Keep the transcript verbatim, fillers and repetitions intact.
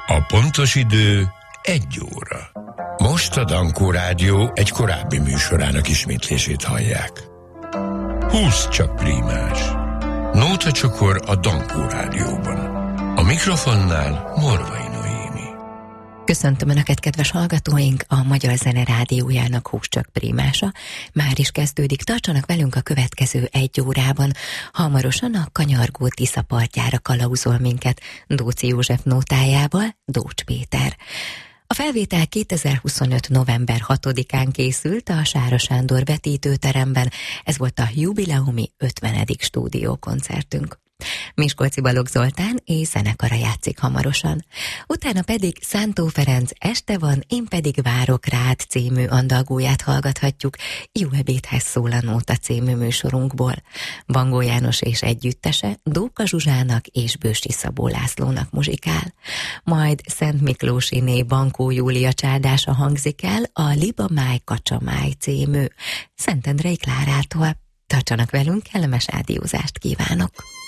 A pontos idő egy óra. Most a Dankó Rádió egy korábbi műsorának ismétlését hallják. húsz csak prímás. Nóta csokor a Dankó Rádióban. A mikrofonnál Morvai Noémi. Köszöntöm Önöket, kedves hallgatóink! A Magyar Zene Rádiójának húsz csak prímása már is kezdődik. Tartsanak velünk a következő egy órában. Hamarosan a kanyargó Tisza partjára kalauzol minket Dóczy József nótájával Dócs Péter. A felvétel kétezer-huszonöt. november hatodikán készült a Sára Sándor vetítőteremben. Ez volt a jubileumi ötvenedik stúdiókoncertünk. Miskolci Balogh Zoltán és zenekara játszik hamarosan. Utána pedig Szántó Ferenc Este van, én pedig várok rád című andalgóját hallgathatjuk Jó ebédhez szól a nóta című műsorunkból. Bangó János és együttese Dóka Zsuzsának és Bősi Szabó Lászlónak muzsikál. Majd Szent Miklósiné Bankó Júlia csádása hangzik el a Liba Máj Kacsa Máj című Szentendrei Klárától. Tartsanak velünk, kellemes ádiózást kívánok!